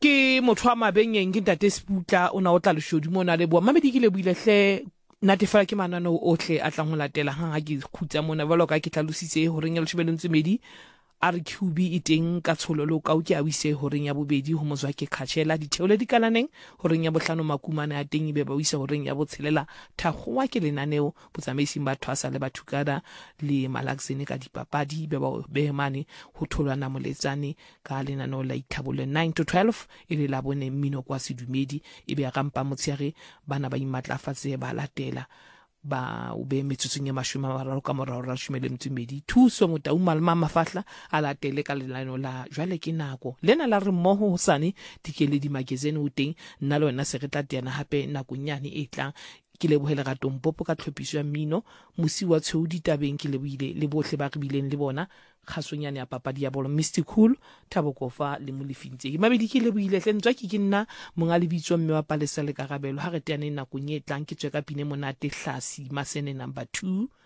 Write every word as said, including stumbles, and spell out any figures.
ke motho wa mabengeng ke ntate Sputla o na o tla le shodi mo na le bua mamedi ke le buile hle natefala ke manano ohle a tlang ho latela ha ha ke khutsa mona valo ka ke tlalositse ho reng ya leshebelentse medi R Q B iteng ka tshololo ka o ke a wise ho reng ya bobedi ho mozwa ke khatshela ditheole di kalaneng ho reng ya bohlano makumane a teng be ba wise ho reng ya botshelela thakgowa ke lenaneo botsamaising ba thwasa le bathukada le malaxene ka dipapadi be ba be mane ho tholwana moletsane ka lenaneo la ithabole nine to twelve ile la bone mmino kwa sedumedi e be ya gampa motsiare bana ba imatlafatse ba latela ba o be metsutsung ya mashome a mararo ka morao ra shumele mtsumedi thuso motauma le mama fahla a latele ka lenano la jwale ke nako lena la re mmoho hosane dikele di magazine o teng nna le wena se re tla tena hape nakonyane e tlang ke le bohela ga Tompopo ka tlhopiso ya mmino musi wa tshoudi tabeng ke le buile le bohle ba re bileng le bona khasonyane ya papadi ya bolo Mystic Cool Thabo Kofa le Molefintse ke mabedi ke le buile hle ntswa ke ke nna monga le bitswa mme wa Palesa le Karabelo ha re tane nakong e tlang ke tswe ka pine monate hlasi masene number two